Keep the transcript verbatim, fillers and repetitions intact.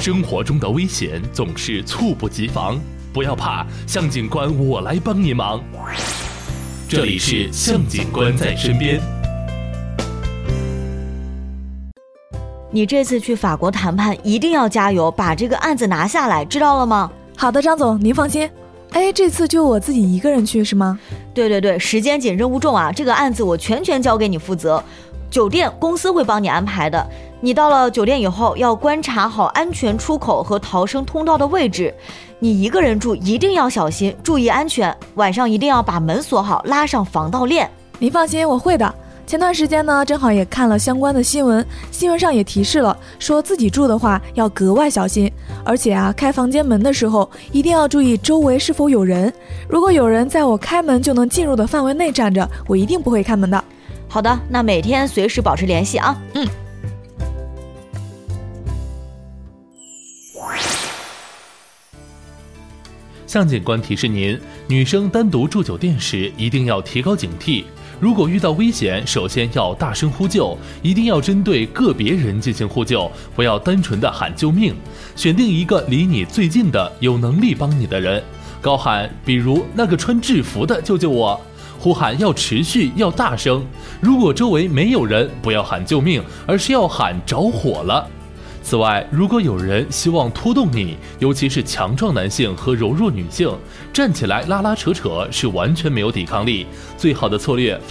生活中的危险总是猝不及防，不要怕，向警官我来帮你忙。这里是向警官在身边。 你这次去法国谈判一定要加油，把这个案子拿下来，知道了吗？ 好的，张总，您放心。哎，这次就我自己一个人去是吗？ 对对对，时间紧任务重啊，这个案子我全权交给你负责，酒店公司会帮你安排的。你到了酒店以后，要观察好安全出口和逃生通道的位置。你一个人住一定要小心，注意安全，晚上一定要把门锁好，拉上防盗链。 您放心，我会的。前段时间呢，正好也看了相关的新闻，新闻上也提示了，说自己住的话要格外小心，而且啊，开房间门的时候一定要注意周围是否有人，如果有人在我开门就能进入的范围内站着，我一定不会开门的。 好的，那每天随时保持联系啊。 嗯。 向警官提示您，女生单独住酒店时一定要提高警惕，如果遇到危险，首先要大声呼救，一定要针对个别人进行呼救，不要单纯的喊救命，选定一个离你最近的有能力帮你的人，高喊比如那个穿制服的救救我，呼喊要持续要大声，如果周围没有人，不要喊救命，而是要喊着火了。此外，如果有人希望拖动你，尤其是强壮男性和柔弱女性，站起来拉拉扯扯是完全没有抵抗力，最好的策略